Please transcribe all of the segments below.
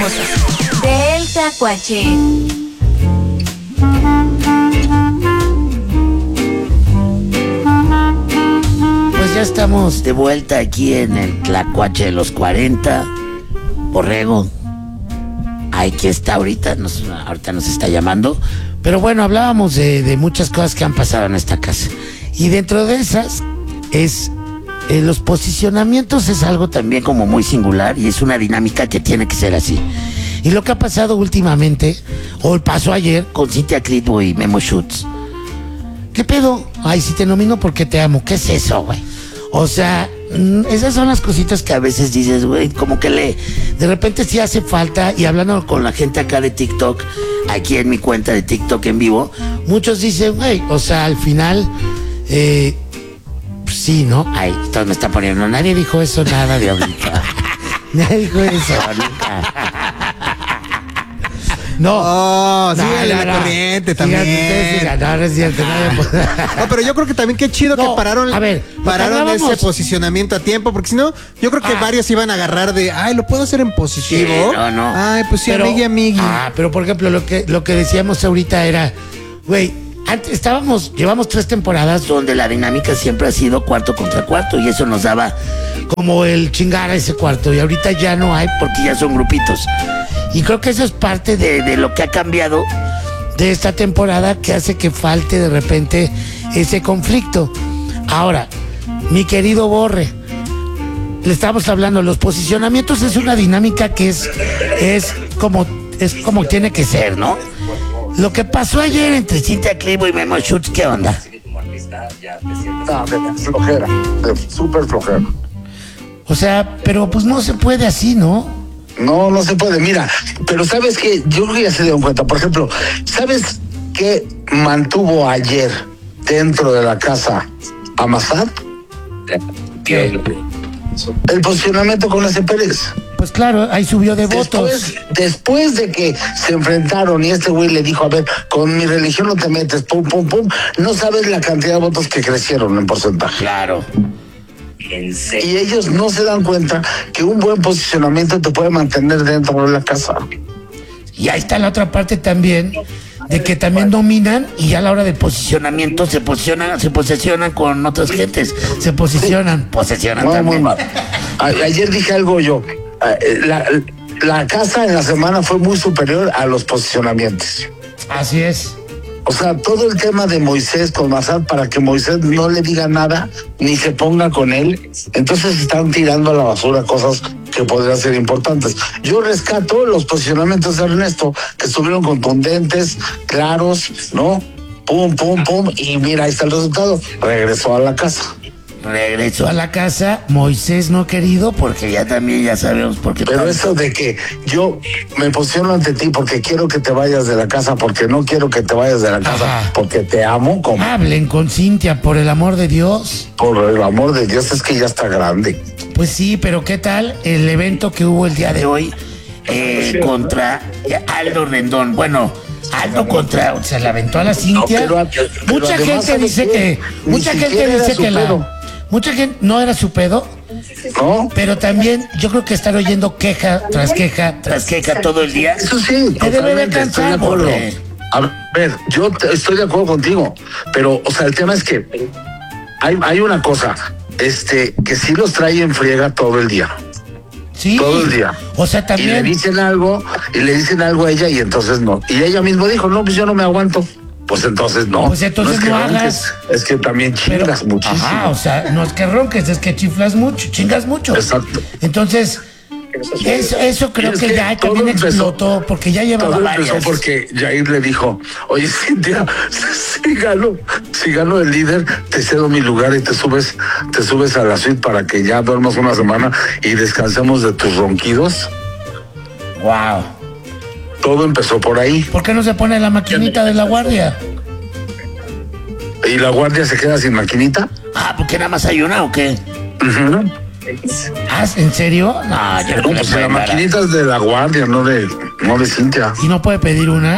cosas. Del Tlacuache. Pues ya estamos de vuelta aquí en el Tlacuache de los 40. Borrego, aquí está ahorita nos está llamando. Pero bueno, hablábamos de muchas cosas que han pasado en esta casa. Y dentro de esas es... los posicionamientos es algo también como muy singular y es una dinámica que tiene que ser así. Y lo que ha pasado últimamente, o pasó ayer con Cynthia Clitbo y Memo Schutz. ¿Qué pedo? Ay, si te nomino porque te amo. ¿Qué es eso, güey? O sea, esas son las cositas que a veces dices, güey, como que de repente sí hace falta. Y hablando con la gente acá de TikTok, aquí en mi cuenta de TikTok en vivo, muchos dicen, güey, o sea, al final, sí, ¿no? Ay, entonces me está poniendo, nadie dijo eso, nada de ahorita. Nadie dijo eso, nunca. No, síganle la corriente también. No, es cierto. No, pero yo creo que también qué chido que pararon ese posicionamiento a tiempo, porque si no, yo creo que varios iban a agarrar de, ay, lo puedo hacer en positivo. Sí, no. Ay, pues sí, pero, amigui. Pero por ejemplo, lo que decíamos ahorita era, güey, antes llevamos 3 temporadas donde la dinámica siempre ha sido cuarto contra cuarto y eso nos daba como el chingar a ese cuarto y ahorita ya no hay porque ya son grupitos. Y creo que eso es parte de lo que ha cambiado de esta temporada que hace que falte de repente ese conflicto. Ahora, mi querido Borre, le estamos hablando, los posicionamientos es una dinámica que es como tiene que ser, ¿no? Lo que pasó ayer entre Cynthia Clitbo y Memo Schutz, ¿qué onda? No, flojera, súper flojera. O sea, pero pues no se puede así, ¿no? No se puede, mira, pero ¿sabes qué? Yo creo que ya se dieron cuenta. Por ejemplo, ¿sabes qué mantuvo ayer dentro de la casa a Massad? ¿Qué? El posicionamiento con Lace Pérez. Pues claro, ahí subió de votos. Después de que se enfrentaron y este güey le dijo, a ver, con mi religión no te metes, pum, no sabes la cantidad de votos que crecieron en porcentaje. Claro. Y ellos no se dan cuenta que un buen posicionamiento te puede mantener dentro de la casa. Y ahí está la otra parte también, de que también dominan y ya a la hora de posicionamiento se posesionan con otras gentes. Posesionan también. Muy mal. Ayer dije algo yo. La casa en la semana fue muy superior a los posicionamientos. Así es. O sea, todo el tema de Moisés con Massad para que Moisés no le diga nada ni se ponga con él. Entonces están tirando a la basura cosas que podrían ser importantes. Yo rescato los posicionamientos de Ernesto, que estuvieron contundentes, claros, ¿no? Pum. Y mira, ahí está el resultado. Regresó a la casa, Moisés no querido, porque ya sabemos por qué. Pero eso de que yo me posiciono ante ti porque quiero que te vayas de la casa, porque no quiero que te vayas de la casa, porque te amo. ¿Cómo? Hablen con Cynthia, por el amor de Dios. Por el amor de Dios, es que ya está grande. Pues sí, pero ¿qué tal el evento que hubo el día de hoy contra Aldo Rendón? Bueno, Aldo se la aventó a la Cynthia. Mucha gente dice que mucha gente no era su pedo, ¿no? Pero también yo creo que estar oyendo queja tras queja todo el día. Eso sí, te debe de cansar, Borre. A ver, yo estoy de acuerdo contigo, pero, o sea, el tema es que hay una cosa, que sí los trae en friega todo el día. Sí. Todo el día. O sea, también. Y le dicen algo a ella y entonces no. Y ella misma dijo, no, pues yo no me aguanto. Pues entonces no. Pues entonces no hagas. Es que también chingas muchísimo. Ajá, o sea, no es que ronques, es que chingas mucho. Exacto. Entonces, eso creo que ya también explotó, porque ya llevaba varias. Empezó porque Jair le dijo, oye, Cynthia, si gano el líder, te cedo mi lugar y te subes a la suite para que ya duermas una semana y descansemos de tus ronquidos. Wow. Todo empezó por ahí. ¿Por qué no se pone la maquinita de la guardia? ¿Y la guardia se queda sin maquinita? ¿Porque nada más hay una o qué? Uh-huh. ¿En serio? No, yo no, pues la maquinita es de la guardia, no de Cynthia. ¿Y no puede pedir una?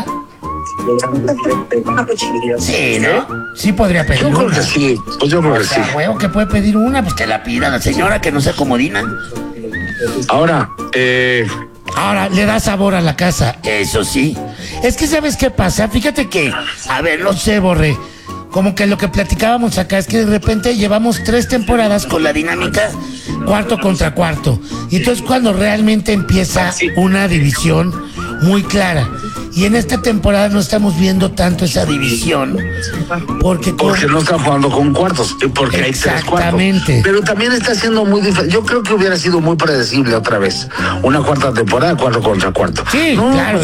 Sí, ¿no? Sí podría pedir una. Yo creo que sí, Huevo, que puede pedir una, pues que la pida la señora, que no se acomodinan. Ahora, Ahora, le da sabor a la casa, eso sí. Es que, ¿sabes qué pasa? Fíjate que, a ver, no sé, Borre, como que lo que platicábamos acá es que de repente llevamos 3 temporadas con la dinámica cuarto contra cuarto. Y entonces cuando realmente empieza una división muy clara. Y en esta temporada no estamos viendo tanto esa división. Porque no están jugando con cuartos. Porque hay 3 cuartos. Exactamente. Pero también está siendo muy diferente. Yo creo que hubiera sido muy predecible otra vez. Una cuarta temporada, 4 contra cuarto. Sí, no, claro.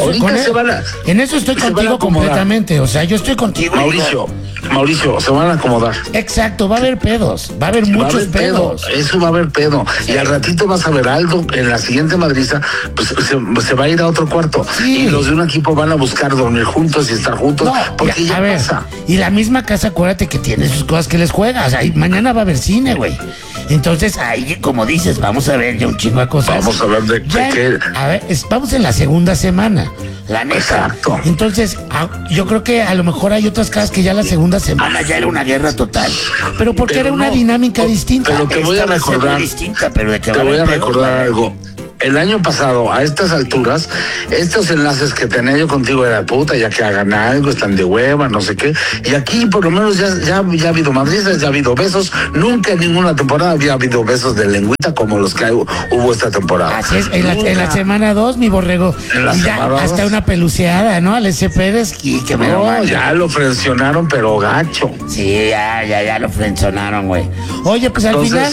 En eso estoy contigo completamente. O sea, yo estoy contigo. Mauricio, se van a acomodar. Exacto, va a haber pedos. Va a haber muchos pedos. Eso va a haber pedo. Sí. Y al ratito vas a ver Aldo en la siguiente madriza, pues se va a ir a otro cuarto. Sí. Y los de un equipo van a buscar dormir juntos y estar juntos. No, porque ya pasa. Y la misma casa, acuérdate que tiene sus cosas que les juegas. Ahí, mañana va a haber cine, güey. Entonces, ahí, como dices, vamos a ver ya un chingo de cosas. Vamos a ver de qué. A ver, vamos en la segunda semana. La neta. Exacto. Entonces, yo creo que a lo mejor hay otras casas que ya la segunda semana ya era una guerra total. Pero porque era una dinámica distinta. Pero te voy a recordar. Te voy a recordar algo. El año pasado, a estas alturas, estos enlaces que tenía yo contigo era puta, ya que hagan algo, están de hueva, no sé qué. Y aquí, por lo menos, ya ha habido madrizas, ya ha habido besos. Nunca en ninguna temporada había habido besos de lengüita como los que hubo esta temporada. Así es, en la semana 2, mi borrego. Y ya hasta una peluceada, ¿no? Al S. Pérez. Ya lo frencionaron, pero gacho. Sí, ya lo frencionaron, güey. Oye, pues al final,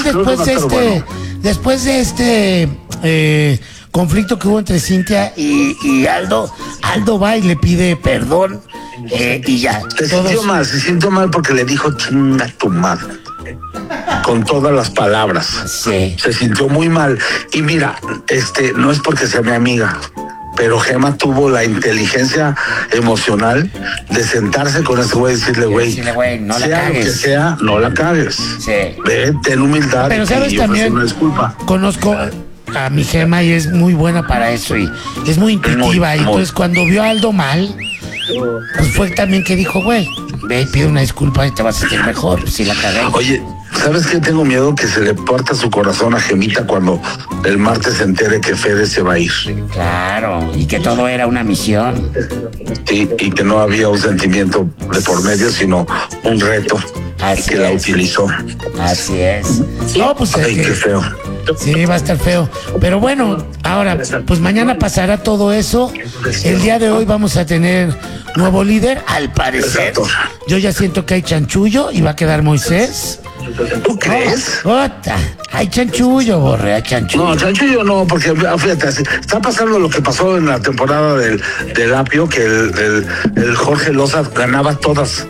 después de este conflicto que hubo entre Cintia y Aldo va y le pide perdón y ya. Se sintió mal porque le dijo chinga tu madre con todas las palabras. Sí. Se sintió muy mal. Y mira, no es porque sea mi amiga, pero Gema tuvo la inteligencia emocional de sentarse con ese güey y decirle, güey, no la sea cagues. Lo que sea, no la cagues. Sí. Ten humildad. Pero sabes, también una disculpa. Conozco a mi Gema y es muy buena para eso y es muy intuitiva. Y entonces cuando vio a Aldo mal, pues fue también que dijo, güey, ve y pide una disculpa y te vas a sentir mejor si la cagué. Oye, ¿sabes qué? Tengo miedo que se le parta su corazón a Gemita cuando el martes se entere que Fede se va a ir. Claro, y que todo era una misión. Sí, y que no había un sentimiento de por medio, sino un reto. Así que la utilizó. Así es. No, pues ay, qué feo. Sí, va a estar feo. Pero bueno, ahora, pues mañana pasará todo eso. El día de hoy vamos a tener nuevo líder, al parecer. Exacto. Yo ya siento que hay chanchullo y va a quedar Moisés. ¿Tú crees? Hay chanchullo, Borre, hay chanchullo. No, chanchullo no, porque fíjate, está pasando lo que pasó en la temporada del Apio, que el Jorge Loza ganaba todas.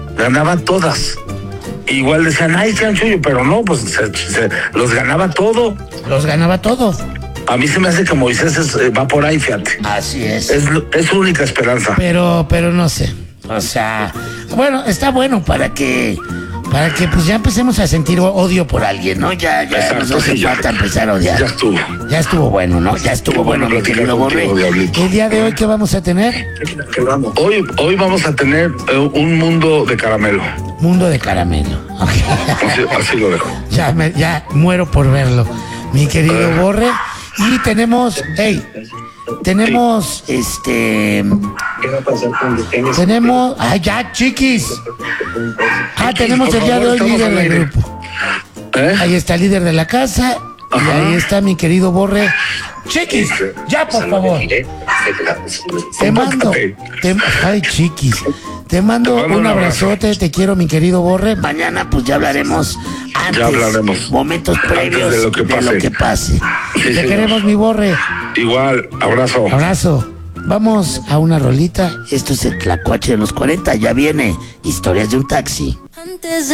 Igual decían, ay, chanchullo, pero no, pues los ganaba todo. A mí se me hace que Moisés va por ahí, fíjate. Así es. Es su única esperanza. Pero no sé. O sea, bueno, está bueno para que pues ya empecemos a sentir odio por alguien, ¿no? Ya exacto, no se falta empezar a odiar. Ya estuvo bueno, ¿no? Ya estuvo bueno, mi querido Borre. El día de hoy, ¿qué vamos a tener? Hoy vamos a tener un mundo de caramelo. Mundo de caramelo. Okay. Así lo dejo. Ya muero por verlo, mi querido Borre. Y tenemos, ya, chiquis. Tenemos el día de hoy líder del grupo. Ahí está el líder de la casa. Y ahí está mi querido Borre. Chiquis, ya por favor. Chiquis. Te mando un abrazote, te quiero, mi querido Borre. Mañana pues ya hablaremos momentos previos de lo que pase. Te queremos, mi Borre. Igual, abrazo. Vamos a una rolita. Esto es el Tlacuache de los 40. Ya viene Historias de un Taxi. Antes de